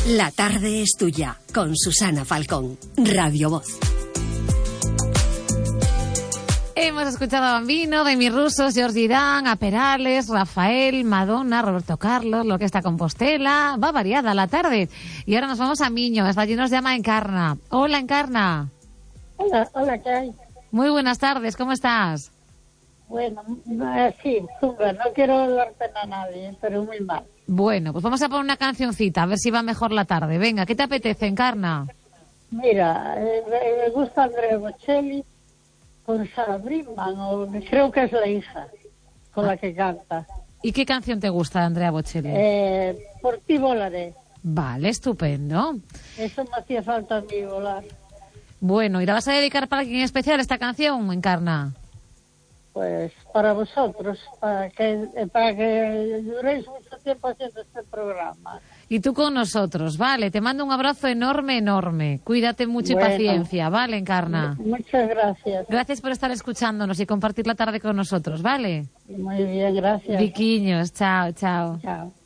La tarde es tuya, con Susana Falcón, Radio Voz. Hemos escuchado a Bambino, Demi Rusos, Jordi Dan, a Perales, Rafael, Madonna, Roberto Carlos, la Orquesta Compostela. Va variada la tarde. Y ahora nos vamos a Miño. Allí nos llama Encarna. Hola, Encarna. Hola, ¿qué hay? Muy buenas tardes, ¿cómo estás? Bueno, sí, súper. No quiero dar pena a nadie, pero muy mal. Bueno, pues vamos a poner una cancioncita, a ver si va mejor la tarde. Venga, ¿qué te apetece, Encarna? Mira, me gusta Andrea Bocelli con Sarah Brightman, o creo que es la hija con la que canta. ¿Y qué canción te gusta de Andrea Bocelli? Por ti volaré. Vale, estupendo. Eso me hacía falta a mí, volar. Bueno, ¿y la vas a dedicar para alguien especial esta canción, Encarna? Pues para vosotros, para que duréis mucho tiempo haciendo este programa. Y tú con nosotros, vale. Te mando un abrazo enorme, enorme. Cuídate mucho y paciencia, ¿vale, Encarna? Muchas gracias. Gracias por estar escuchándonos y compartir la tarde con nosotros, ¿vale? Muy bien, gracias. Viquiños, chao, chao. Chao.